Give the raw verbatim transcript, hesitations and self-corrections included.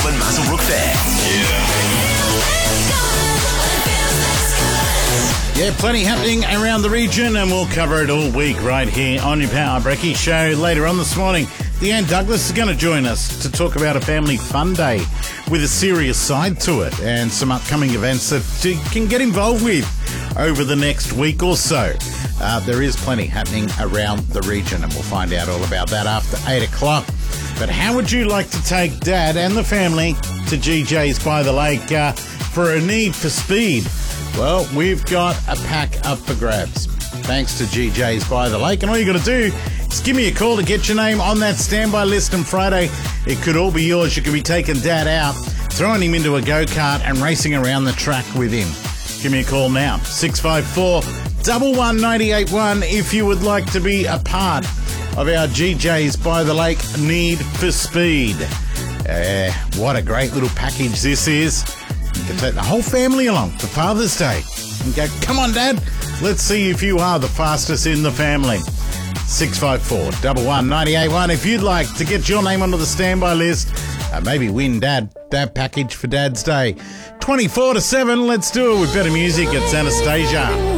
Melbourne Muswellbrook Fair. Yeah, plenty happening around the region, and we'll cover it all week right here on your Power Brekkie show. Later on this morning, Deanne Douglas is going to join us to talk about a family fun day with a serious side to it and some upcoming events that you can get involved with over the next week or so. Uh, there is plenty happening around the region, and we'll find out all about that after eight o'clock. But how would you like to take Dad and the family to G J's by the Lake uh, for a Need for Speed? Well, we've got a pack up for grabs, thanks to G J's by the Lake. And all you got to do is give me a call to get your name on that standby list on Friday. It could all be yours. You could be taking Dad out, throwing him into a go-kart and racing around the track with him. Give me a call now, six five four, one one nine eight one, if you would like to be a part of our G J's by the Lake Need for Speed. Uh, what a great little package this is. You can take the whole family along for Father's Day and go, come on, Dad, let's see if you are the fastest in the family. six five four, one one nine eight one if you'd like to get your name onto the standby list and maybe win Dad that package for Dad's Day. twenty-four to seven, let's do it with better music. It's Anastasia.